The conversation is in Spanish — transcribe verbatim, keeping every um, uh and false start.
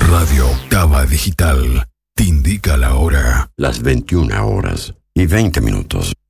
Radio Octava Digital te indica la hora. Las veintiuna horas y veinte minutos.